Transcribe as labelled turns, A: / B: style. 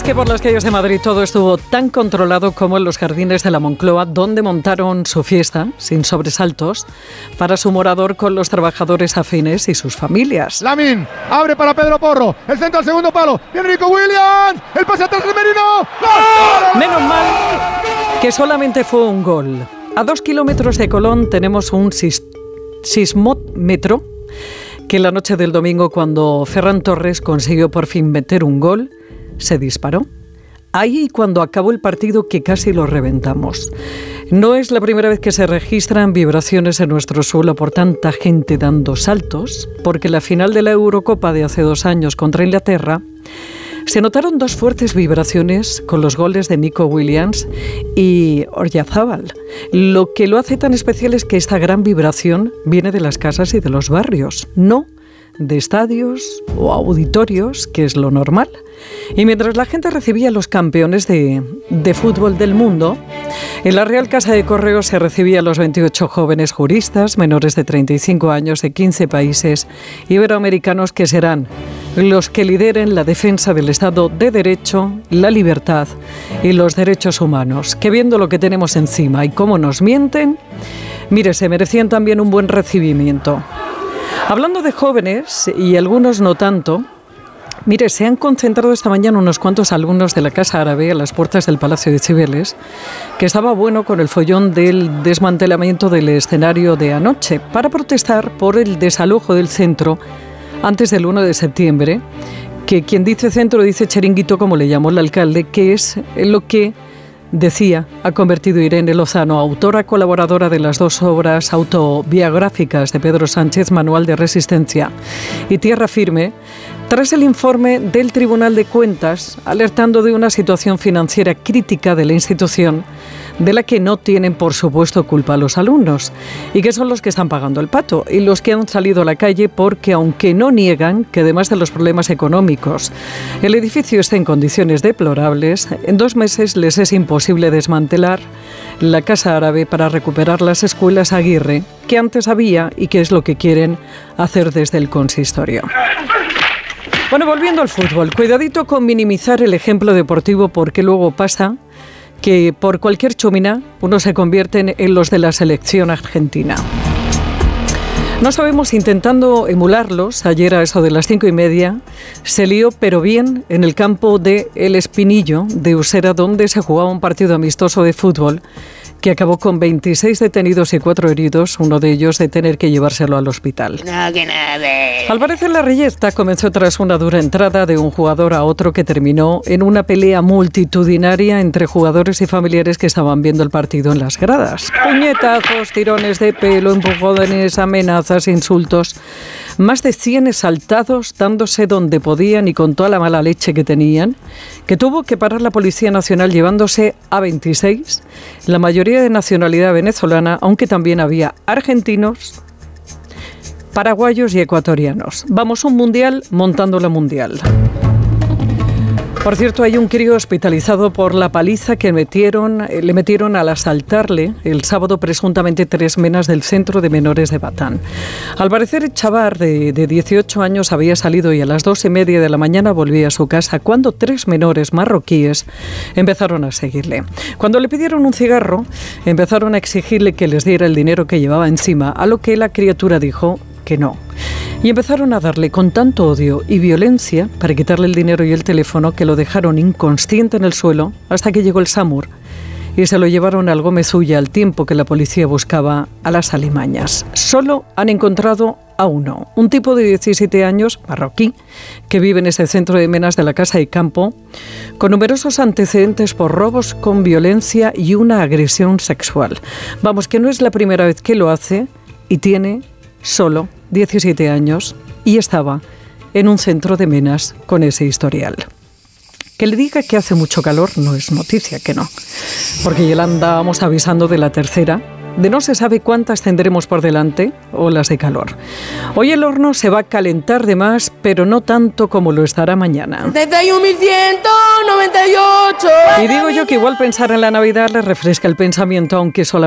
A: que por las calles de Madrid todo estuvo tan controlado como en los jardines de la Moncloa, donde montaron su fiesta, sin sobresaltos, para su morador con los trabajadores afines y sus familias.
B: Lamine abre para Pedro Porro, el centro al segundo palo, viene Nico Williams, el pase atrás de Merino. ¡Gol!
A: Menos mal que solamente fue un gol. A 2 kilómetros de Colón tenemos un sismómetro que la noche del domingo, cuando Ferran Torres consiguió por fin meter un gol, se disparó. Ahí, cuando acabó el partido, que casi lo reventamos. No es la primera vez que se registran vibraciones en nuestro suelo por tanta gente dando saltos, porque en la final de la Eurocopa de hace 2 años contra Inglaterra se notaron 2 fuertes vibraciones con los goles de Nico Williams y Oyarzabal. Lo que lo hace tan especial es que esta gran vibración viene de las casas y de los barrios, no de estadios o auditorios, que es lo normal. Y mientras la gente recibía a los campeones de fútbol del mundo, en la Real Casa de Correos se recibía a los 28 jóvenes juristas menores de 35 años de 15 países iberoamericanos que serán los que lideren la defensa del Estado de Derecho, la libertad y los derechos humanos, que viendo lo que tenemos encima y cómo nos mienten, mire, se merecían también un buen recibimiento. Hablando de jóvenes, y algunos no tanto, mire, se han concentrado esta mañana unos cuantos alumnos de la Casa Árabe a las puertas del Palacio de Cibeles, que estaba bueno con el follón del desmantelamiento del escenario de anoche, para protestar por el desalojo del centro antes del 1 de septiembre, que quien dice centro dice chiringuito, como le llamó el alcalde, que es lo que decía, ha convertido Irene Lozano, autora colaboradora de las 2 obras autobiográficas de Pedro Sánchez, Manual de Resistencia y Tierra Firme, tras el informe del Tribunal de Cuentas alertando de una situación financiera crítica de la institución, de la que no tienen, por supuesto, culpa los alumnos, y que son los que están pagando el pato y los que han salido a la calle porque, aunque no niegan que además de los problemas económicos, el edificio está en condiciones deplorables, en 2 meses les es imposible desmantelar la Casa Árabe para recuperar las escuelas Aguirre, que antes había y que es lo que quieren hacer desde el consistorio. Bueno, volviendo al fútbol, cuidadito con minimizar el ejemplo deportivo, porque luego pasa que por cualquier chumina uno se convierten en los de la selección argentina. No sabemos, intentando emularlos, ayer a eso de las 5:30, se lió, pero bien, en el campo de El Espinillo de Usera, donde se jugaba un partido amistoso de fútbol que acabó con 26 detenidos y 4 heridos, uno de ellos de tener que llevárselo al hospital.
C: No, que nada.
A: Al parecer la reyerta comenzó tras una dura entrada de un jugador a otro que terminó en una pelea multitudinaria entre jugadores y familiares que estaban viendo el partido en las gradas. Puñetazos, tirones de pelo, empujones, amenazas, insultos. Más de 100 exaltados dándose donde podían y con toda la mala leche que tenían, que tuvo que parar la Policía Nacional llevándose a 26, la mayoría de nacionalidad venezolana, aunque también había argentinos, paraguayos y ecuatorianos. Vamos, un mundial montando la mundial. Por cierto, hay un crío hospitalizado por la paliza que le metieron al asaltarle el sábado presuntamente 3 menas del centro de menores de Batán. Al parecer, el chaval de 18 años había salido y a las 2:30 de la mañana volvía a su casa cuando 3 menores marroquíes empezaron a seguirle. Cuando le pidieron un cigarro, empezaron a exigirle que les diera el dinero que llevaba encima, a lo que la criatura dijo que no. Y empezaron a darle con tanto odio y violencia para quitarle el dinero y el teléfono que lo dejaron inconsciente en el suelo hasta que llegó el SAMUR y se lo llevaron al Gómez Ulla al tiempo que la policía buscaba a las alimañas. Solo han encontrado a uno, un tipo de 17 años, marroquí, que vive en ese centro de menas de la Casa y Campo, con numerosos antecedentes por robos con violencia y una agresión sexual. Vamos, que no es la primera vez que lo hace y tiene solo 17 años y estaba en un centro de menas con ese historial. Que le diga que hace mucho calor no es noticia, que no. Porque ya la andábamos avisando de la tercera, de no se sabe cuántas tendremos por delante, olas de calor. Hoy el horno se va a calentar de más, pero no tanto como lo estará mañana.
C: 31.198.
A: Y digo yo que igual pensar en la Navidad le refresca el pensamiento, aunque solamente